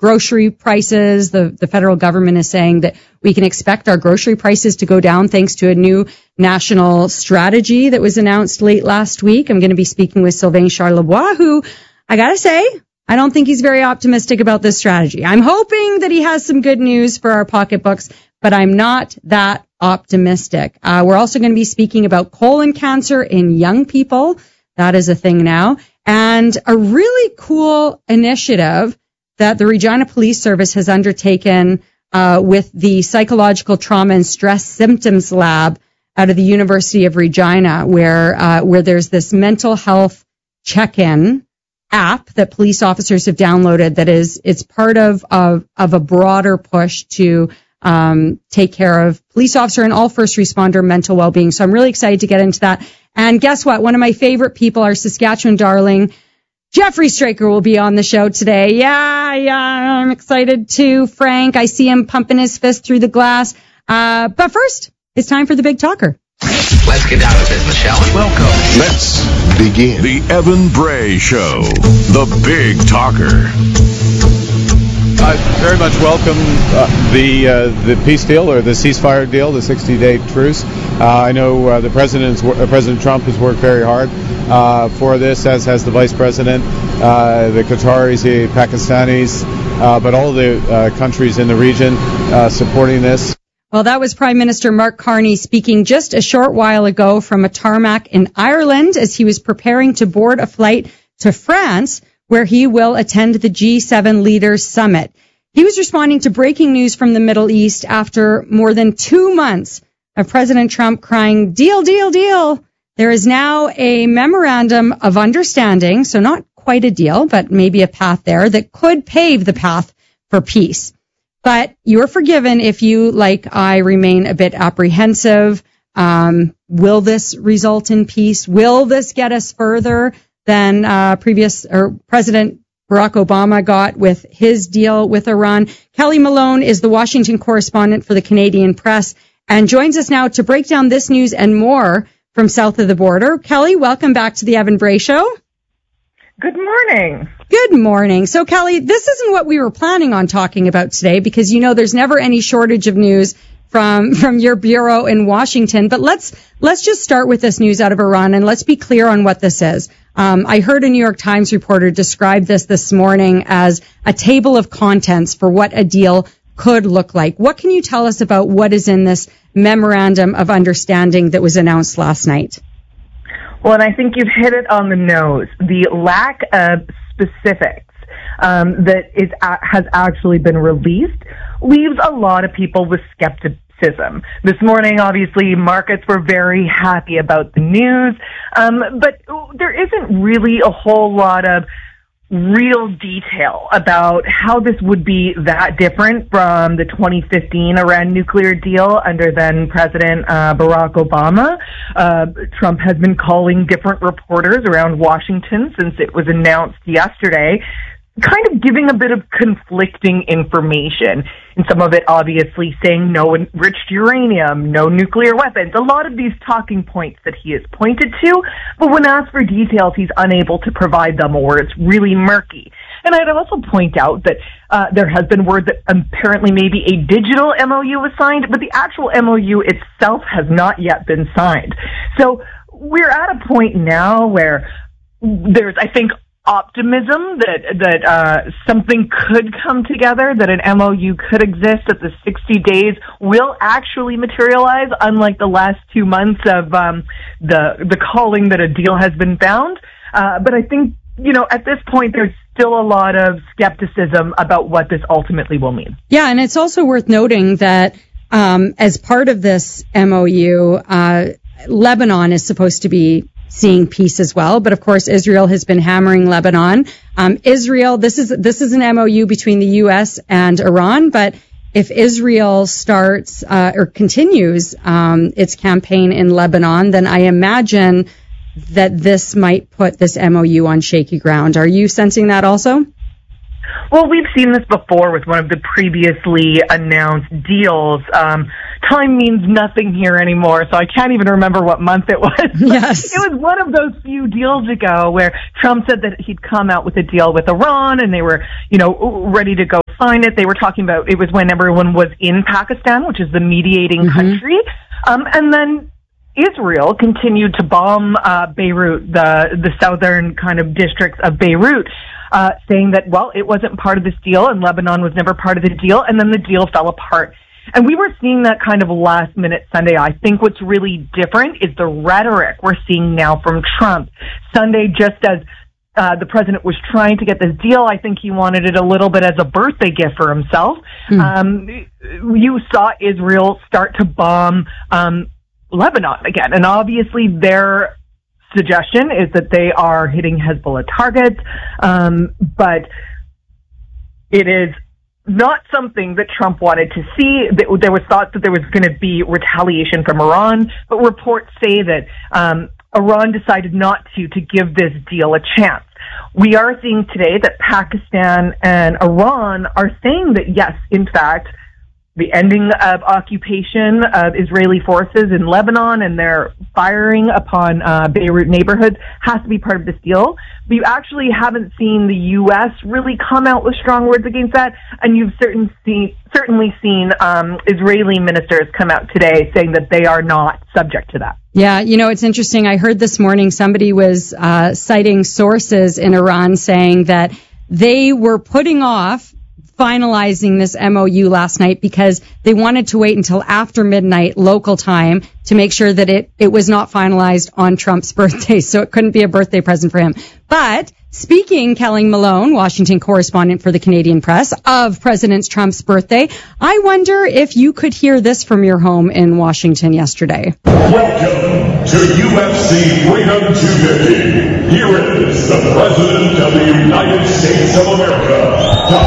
grocery prices. The federal government is saying that we can expect our grocery prices to go down thanks to a new national strategy that was announced late last week. I'm going to be speaking with Sylvain Charlebois, who, I got to say, I don't think he's very optimistic about this strategy. I'm hoping that he has some good news for our pocketbooks, but I'm not that optimistic. We're also going to be speaking about colon cancer in young people. That is a thing now. And a really cool initiative that the Regina Police Service has undertaken with the Psychological Trauma and Stress Symptoms Lab out of the University of Regina, where there's this mental health check-in app that police officers have downloaded that it's part of a broader push to take care of police officer and all first responder mental well-being. So I'm really excited to get into that. And guess what? One of my favorite people, our Saskatchewan darling, Jeffrey Straker, will be on the show today. Yeah, I'm excited too, Frank. I see him pumping his fist through the glass. But first, it's time for the Big Talker. Let's get down to business, shall we? Welcome. Let's begin. The Evan Bray Show, the Big Talker. I very much welcome the peace deal, or the ceasefire deal, the 60-day truce. I know President Trump has worked very hard for this, as has the Vice President, the Qataris, the Pakistanis, but all the countries in the region supporting this. Well, that was Prime Minister Mark Carney speaking just a short while ago from a tarmac in Ireland as he was preparing to board a flight to France, where he will attend the G7 Leaders Summit. He was responding to breaking news from the Middle East after more than 2 months of President Trump crying, deal, deal, deal. There is now a memorandum of understanding, so not quite a deal, but maybe a path there that could pave the path for peace. But you're forgiven if you, like I, remain a bit apprehensive. Will this result in peace? Will this get us further than President Barack Obama got with his deal with Iran? Kelly Malone is the Washington correspondent for the Canadian Press and joins us now to break down this news and more from south of the border. Kelly, welcome back to the Evan Bray Show. Good morning. Good morning. So, Kelly, this isn't what we were planning on talking about today because, there's never any shortage of news from your bureau in Washington. But let's just start with this news out of Iran, and let's be clear on what this is. I heard a New York Times reporter describe this morning as a table of contents for what a deal could look like. What can you tell us about what is in this memorandum of understanding that was announced last night? Well, and I think you've hit it on the nose. The lack of specifics has actually been released leaves a lot of people with skepticism. This morning, obviously, markets were very happy about the news, but there isn't really a whole lot of real detail about how this would be that different from the 2015 Iran nuclear deal under then President Barack Obama. Trump has been calling different reporters around Washington since it was announced yesterday, kind of giving a bit of conflicting information. And some of it obviously saying no enriched uranium, no nuclear weapons, a lot of these talking points that he has pointed to, but when asked for details, he's unable to provide them, or it's really murky. And I'd also point out that there has been word that apparently maybe a digital MOU was signed, but the actual MOU itself has not yet been signed. So we're at a point now where there's, I think, optimism that something could come together, that an MOU could exist, that the 60 days will actually materialize, unlike the last 2 months of the calling that a deal has been found. But I think, at this point, there's still a lot of skepticism about what this ultimately will mean. Yeah, and it's also worth noting that as part of this MOU, Lebanon is supposed to be seeing peace as well. But of course, Israel has been hammering Lebanon. Israel, this is an MOU between the U.S. and Iran. But if Israel starts or continues its campaign in Lebanon, then I imagine that this might put this MOU on shaky ground. Are you sensing that also? Well, we've seen this before with one of the previously announced deals. Time means nothing here anymore, so I can't even remember what month it was. Yes. It was one of those few deals ago where Trump said that he'd come out with a deal with Iran and they were, ready to go sign it. They were talking about it was when everyone was in Pakistan, which is the mediating country. And then Israel continued to bomb Beirut, the southern kind of districts of Beirut, saying that, well, it wasn't part of this deal and Lebanon was never part of the deal, and then the deal fell apart. And we were seeing that kind of last minute Sunday. I think what's really different is the rhetoric we're seeing now from Trump. Sunday, just as the president was trying to get this deal, I think he wanted it a little bit as a birthday gift for himself. You saw Israel start to bomb Lebanon again. And obviously their suggestion is that they are hitting Hezbollah targets. But it is not something that Trump wanted to see. There was thought that there was going to be retaliation from Iran, but reports say that Iran decided not to give this deal a chance. We are seeing today that Pakistan and Iran are saying that, yes, in fact, the ending of occupation of Israeli forces in Lebanon and their firing upon Beirut neighborhoods has to be part of this deal. But you actually haven't seen the U.S. really come out with strong words against that, and you've certainly seen Israeli ministers come out today saying that they are not subject to that. Yeah, it's interesting. I heard this morning somebody was citing sources in Iran saying that they were putting off finalizing this MOU last night because they wanted to wait until after midnight local time to make sure that it was not finalized on Trump's birthday, so it couldn't be a birthday present for him. But speaking, Kelly Malone, Washington correspondent for the Canadian Press, of President Trump's birthday, I wonder if you could hear this from your home in Washington yesterday. Welcome to UFC Freedom 250. Here is the President of the United States of America.